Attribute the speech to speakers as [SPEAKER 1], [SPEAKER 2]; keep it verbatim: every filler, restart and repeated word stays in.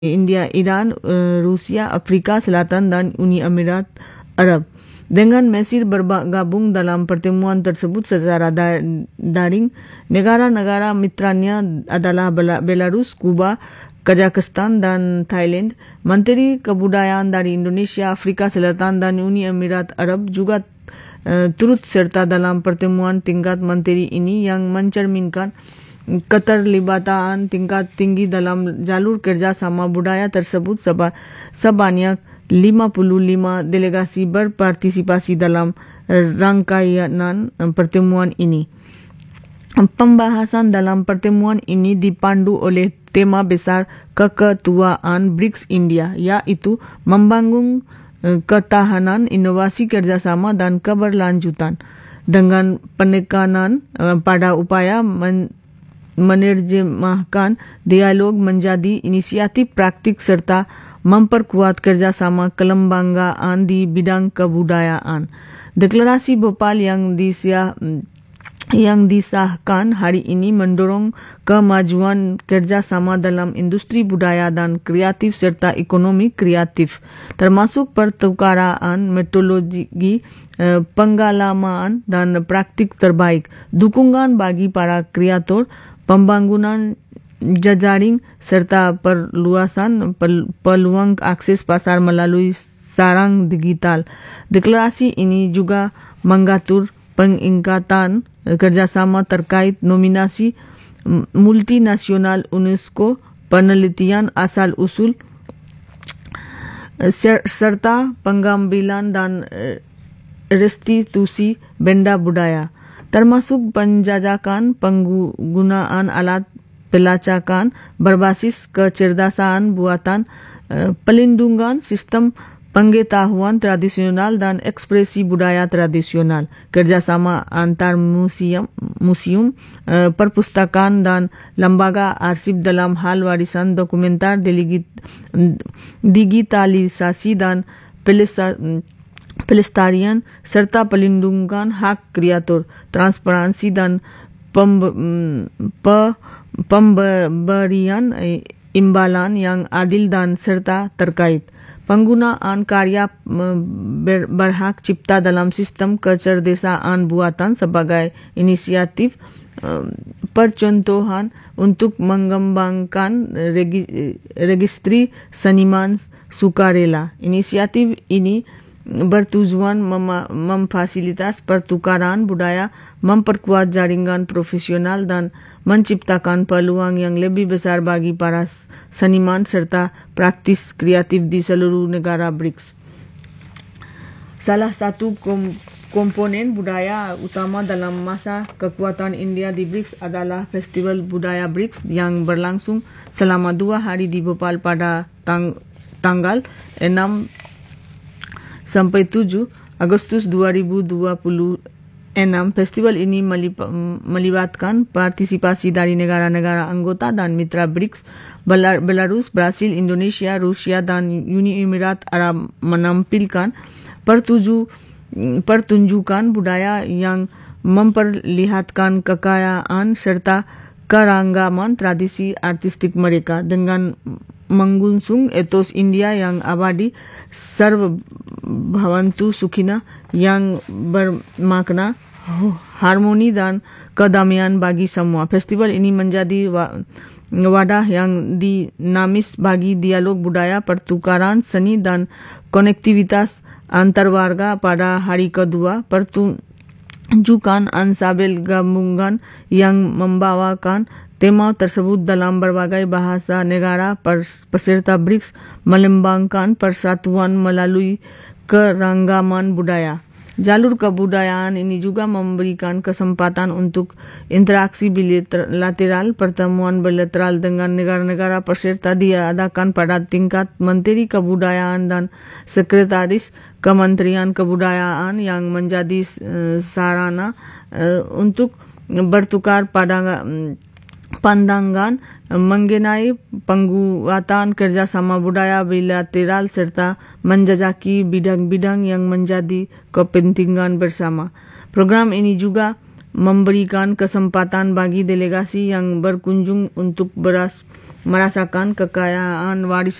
[SPEAKER 1] India, Iran, uh, Rusia, Afrika Selatan dan Uni Emirat Arab. Dengan Mesir bergabung dalam pertemuan tersebut secara da- daring, negara-negara mitranya adalah Belarus, Kuba, Kazakhstan dan Thailand. Menteri Kebudayaan dari Indonesia, Afrika Selatan dan Uni Emirat Arab juga uh, turut serta dalam pertemuan tingkat menteri ini yang mencerminkan keterlibatan tingkat tinggi dalam jalur kerjasama budaya tersebut. Seba, sebanyak lima puluh lima delegasi berpartisipasi dalam rangkaian pertemuan ini. Pembahasan dalam pertemuan ini dipandu oleh tema besar keketuaan BRICS India, yaitu membangun ketahanan, inovasi kerjasama dan keberlanjutan dengan penekanan pada upaya men- menerjemahkan dialog menjadi inisiatif praktik serta memperkuat kerjasama kelembagaan di bidang kebudayaan. Deklarasi Bhopal yang disah, yang disahkan hari ini mendorong kemajuan kerjasama dalam industri budaya dan kreatif serta ekonomi kreatif, termasuk pertukaran metodologi, pengalaman dan praktik terbaik, dukungan bagi para kreator, pembangunan jejaring serta perluasan peluang akses pasar melalui sarang digital. Deklarasi ini juga mengatur peningkatan kerjasama terkait nominasi multinasional UNESCO, penelitian asal-usul serta pengambilan dan restitusi benda budaya, termasuk penjajakan penggunaan alat pelacakan berbasis kecerdasan buatan, pelindungan sistem pengetahuan tradisional dan ekspresi budaya tradisional, kerjasama antar museum, museum perpustakaan dan lembaga arsip dalam hal warisan dokumenter, digitalisasi dan pelestarian serta pelindungan hak kreator, transparansi dan pemberian imbalan yang adil dan serta terkait penggunaan karya berhak cipta dalam sistem kecerdasaan buatan sebagai inisiatif percontohan untuk mengembangkan registri seniman sukarela. Inisiatif ini bertujuan mem- memfasilitas pertukaran budaya, memperkuat jaringan profesional dan menciptakan peluang yang lebih besar bagi para seniman serta praktis kreatif di seluruh negara BRICS. Salah satu kom- komponen budaya utama dalam masa kekuatan India di BRICS adalah Festival Budaya BRICS yang berlangsung selama dua hari di Bhopal pada tang- tanggal enam sampai tujuh Agustus dua ribu dua puluh enam. Festival ini melibatkan partisipasi dari negara-negara anggota dan mitra BRICS, Belarus, Brasil, Indonesia, Rusia dan Uni Emirat Arab menampilkan pertuju, pertunjukan budaya yang memperlihatkan kekayaan serta keragaman tradisi artistik mereka dengan mengusung etos India yang abadi, Sarva Bhavantu Sukhina, yang bermakna harmoni dan kedamaian bagi semua. Festival ini menjadi wadah yang dinamis bagi dialog budaya, pertukaran seni dan konektivitas antar warga. Pada hari kedua pertunjukan ansambel gabungan yang membawakan tema tersebut dalam berbagai bahasa negara peserta BRICS melembangkan persatuan melalui keragaman budaya. Jalur kebudayaan ini juga memberikan kesempatan untuk interaksi bilateral. Pertemuan bilateral dengan negara-negara peserta diadakan pada tingkat Menteri Kebudayaan dan Sekretaris Kementerian Kebudayaan yang menjadi uh, sarana uh, untuk bertukar pada uh, pandangan mengenai penguatan kerjasama budaya bilateral serta menjajaki bidang-bidang yang menjadi kepentingan bersama. Program ini juga memberikan kesempatan bagi delegasi yang berkunjung untuk beras merasakan kekayaan waris